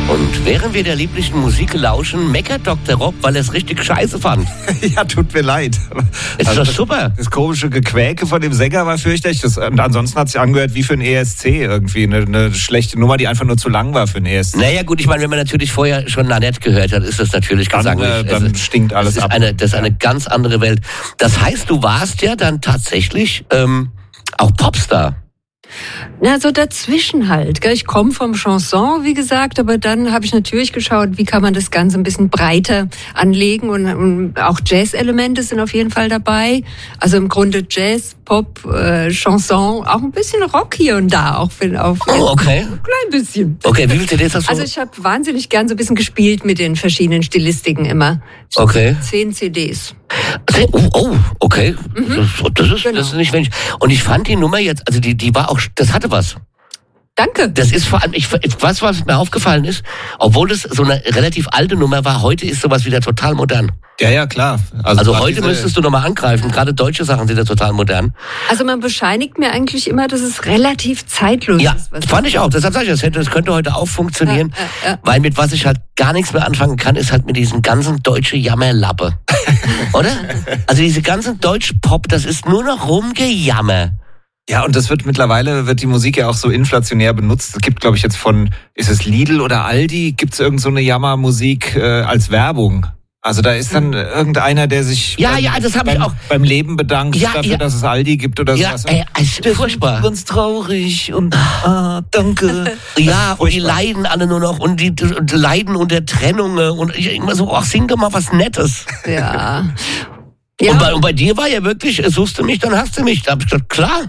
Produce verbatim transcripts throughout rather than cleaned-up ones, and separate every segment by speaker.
Speaker 1: Und während wir der lieblichen Musik lauschen, meckert Doktor Rob, weil er es richtig scheiße fand.
Speaker 2: Ja, tut mir leid.
Speaker 1: Ist
Speaker 2: Also
Speaker 1: doch super.
Speaker 2: Das komische Gequäke von dem Sänger war fürchterlich. Das, und ansonsten hat es sich angehört wie für ein E S C irgendwie. Eine, eine schlechte Nummer, die einfach nur zu lang war für ein E S C.
Speaker 1: Naja gut, ich meine, wenn man natürlich vorher schon Nanette gehört hat, ist das natürlich
Speaker 2: Dann,
Speaker 1: gesanglich.
Speaker 2: äh, dann
Speaker 1: es,
Speaker 2: stinkt alles
Speaker 1: das ist
Speaker 2: ab.
Speaker 1: Eine, das ist eine ganz andere Welt. Das heißt, du warst ja dann tatsächlich ähm, auch Popstar.
Speaker 3: Na, so dazwischen halt. Gell? Ich komme vom Chanson, wie gesagt, aber dann habe ich natürlich geschaut, wie kann man das Ganze ein bisschen breiter anlegen und, und auch Jazz-Elemente sind auf jeden Fall dabei. Also im Grunde Jazz, Pop, äh, Chanson, auch ein bisschen Rock hier und da, auch wenn auf
Speaker 1: Oh, okay.
Speaker 3: ein klein bisschen.
Speaker 1: Okay, wie viele C Ds hast du?
Speaker 3: Also ich habe wahnsinnig gern so ein bisschen gespielt mit den verschiedenen Stilistiken immer.
Speaker 1: Okay.
Speaker 3: Zehn C Ds.
Speaker 1: Oh, oh, okay.
Speaker 3: Mhm.
Speaker 1: Das, das, ist,
Speaker 3: Genau.
Speaker 1: das ist nicht wenig. Und ich fand die Nummer jetzt, also die, die war auch, das hatte was.
Speaker 3: Danke.
Speaker 1: Das ist vor allem, ich, was, was mir aufgefallen ist, obwohl es so eine relativ alte Nummer war, heute ist sowas wieder total modern.
Speaker 2: Ja, ja, klar.
Speaker 1: Also
Speaker 2: gerade
Speaker 1: heute
Speaker 2: diese-
Speaker 1: müsstest du nochmal angreifen, gerade deutsche Sachen sind ja total modern.
Speaker 3: Also man bescheinigt mir eigentlich immer, dass es relativ zeitlos
Speaker 1: Ja,
Speaker 3: ist. was
Speaker 1: fand ich auch. Deshalb sage ich, das, hätte, das könnte heute auch funktionieren.
Speaker 3: Ja, ja, ja.
Speaker 1: Weil mit was ich halt gar nichts mehr anfangen kann, ist halt mit diesem ganzen deutsche Jammerlappe. Oder? Also diese ganzen Deutsch-Pop, das ist nur noch Rumgejammer.
Speaker 2: Ja, und das wird mittlerweile, wird die Musik ja auch so inflationär benutzt. Es gibt, glaube ich, jetzt von, ist es Lidl oder Aldi, gibt es irgend so eine Jammermusik äh, als Werbung. Also da ist dann irgendeiner, der sich
Speaker 1: Ja,
Speaker 2: beim,
Speaker 1: ja, das hab ich
Speaker 2: beim,
Speaker 1: auch.
Speaker 2: beim Leben bedankt
Speaker 1: Ja,
Speaker 2: dafür,
Speaker 1: ja.
Speaker 2: dass es Aldi gibt oder
Speaker 1: Ja,
Speaker 2: sowas.
Speaker 1: ey, ist
Speaker 2: Der
Speaker 1: furchtbar.
Speaker 2: ist ganz traurig und ah, danke.
Speaker 1: Ja, und die
Speaker 2: Furchtbar.
Speaker 1: leiden alle nur noch und die, die leiden unter Trennungen und ich immer so, ach, sing doch mal was Nettes.
Speaker 3: Ja. Ja.
Speaker 1: Und, bei, und bei dir war ja wirklich, äh, suchst du mich, dann hast du mich. Da hab ich gesagt, klar.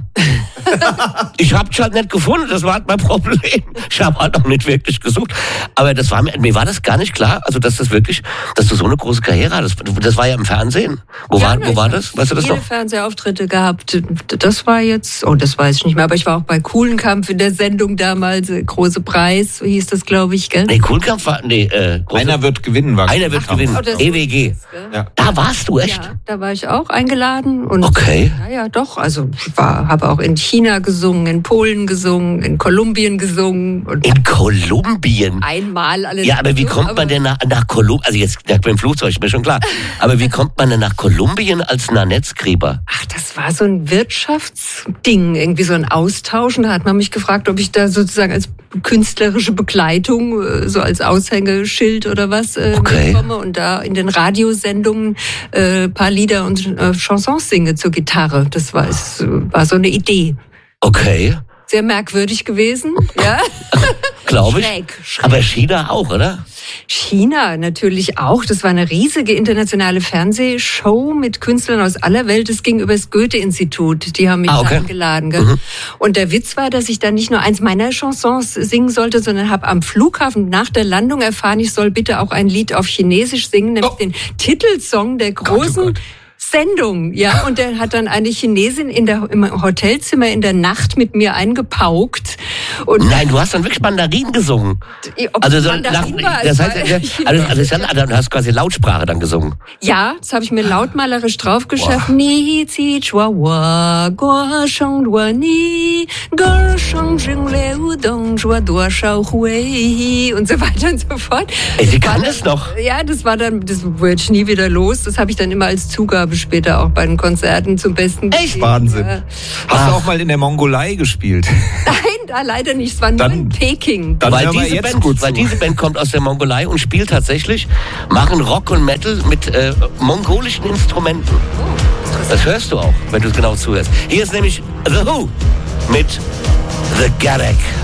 Speaker 1: Ich hab's halt nicht gefunden, das war halt mein Problem. Ich habe halt auch nicht wirklich gesucht. Aber das war mir, mir war das gar nicht klar, also dass das wirklich, dass du so eine große Karriere hattest. Das war ja im Fernsehen. Wo,
Speaker 3: Ja,
Speaker 1: war,
Speaker 3: na,
Speaker 1: wo
Speaker 3: ich
Speaker 1: war
Speaker 3: hab
Speaker 1: das? Weißt du das
Speaker 3: viele
Speaker 1: noch?
Speaker 3: Fernsehauftritte gehabt. Das war jetzt, oh, das weiß ich nicht mehr, aber ich war auch bei Kuhlenkampf in der Sendung damals, äh, Große Preis, so hieß das, glaube ich, gell?
Speaker 1: Nee, Kohlkampf war, nee, äh, große,
Speaker 2: Einer wird gewinnen, war
Speaker 1: einer wird
Speaker 2: Ach,
Speaker 1: gewinnen.
Speaker 3: oh, das-
Speaker 1: E W G.
Speaker 3: Gell?
Speaker 2: Ja.
Speaker 1: Da warst du echt?
Speaker 3: Ja, da war ich auch eingeladen und
Speaker 1: Okay.
Speaker 3: ja, ja, doch. Also ich war, habe auch in China gesungen, in Polen gesungen, in Kolumbien gesungen und
Speaker 1: In Kolumbien.
Speaker 3: einmal alles.
Speaker 1: Ja, aber wie
Speaker 3: gesungen,
Speaker 1: kommt
Speaker 3: aber
Speaker 1: man denn nach, nach Kolumbien? Also jetzt nach dem Flugzeug, ist mir schon klar. Aber wie kommt man denn nach Kolumbien als Nanette-Skriber?
Speaker 3: Ach, das war so ein Wirtschaftsding, irgendwie so ein Austausch. Und da hat man mich gefragt, ob ich da sozusagen als künstlerische Begleitung, äh, so als Aushängeschild oder was äh,
Speaker 1: Okay.
Speaker 3: mitkomme und da in den Radiosendungen äh, paar Lieder und äh, Chansons singe zur Gitarre. Das war, es war so eine Idee.
Speaker 1: Okay,
Speaker 3: Sehr merkwürdig gewesen, ja.
Speaker 1: glaube ich.
Speaker 3: Schräg, schräg.
Speaker 1: Aber China auch, oder?
Speaker 3: China natürlich auch. Das war eine riesige internationale Fernsehshow mit Künstlern aus aller Welt. Es ging über das Goethe-Institut. Die haben mich
Speaker 1: Ah, okay.
Speaker 3: da eingeladen. Gell?
Speaker 1: Mhm.
Speaker 3: Und der Witz war, dass ich dann nicht nur eins meiner Chansons singen sollte, sondern habe am Flughafen nach der Landung erfahren, ich soll bitte auch ein Lied auf Chinesisch singen, nämlich
Speaker 2: Oh.
Speaker 3: den Titelsong der
Speaker 2: Gott, oh
Speaker 3: großen
Speaker 2: Gott.
Speaker 3: Sendung, ja, und der hat dann eine Chinesin in der, im Hotelzimmer in der Nacht mit mir eingepaukt. Und
Speaker 1: Nein, du hast dann wirklich Mandarin gesungen.
Speaker 3: ob
Speaker 1: Also
Speaker 3: es
Speaker 1: so
Speaker 3: Mandarin
Speaker 1: nach,
Speaker 3: war,
Speaker 1: das
Speaker 3: es
Speaker 1: heißt,
Speaker 3: war-
Speaker 1: also, also, also, ist ja- du hast quasi Lautsprache dann gesungen.
Speaker 3: Ja, das habe ich mir lautmalerisch draufgeschafft. Ni zi chua wa guo sheng duo ni ge sheng zheng liu dong zhuo duo shao hui und so weiter und so fort.
Speaker 1: Ey, sie
Speaker 3: Das war
Speaker 1: kann
Speaker 3: dann-
Speaker 1: es noch.
Speaker 3: Ja, das war dann, das wurde ich nie wieder los. Das habe ich dann immer als Zugabe später auch bei den Konzerten zum Besten
Speaker 1: Echt?
Speaker 3: gegeben.
Speaker 2: Wahnsinn.
Speaker 3: Ja.
Speaker 2: Hast du
Speaker 1: Ach.
Speaker 2: auch mal in der Mongolei gespielt?
Speaker 3: Nein, da leider nicht. Es war nur
Speaker 2: Dann-
Speaker 3: in Peking.
Speaker 2: Dann
Speaker 1: Weil
Speaker 2: hören wir
Speaker 1: diese,
Speaker 2: jetzt
Speaker 1: Band,
Speaker 2: gut
Speaker 1: weil
Speaker 2: zu.
Speaker 1: diese Band kommt aus der Mongolei und spielt tatsächlich, machen Rock und Metal mit äh, mongolischen Instrumenten. Das hörst du auch, wenn du genau zuhörst. Hier ist nämlich The Who mit The Garek.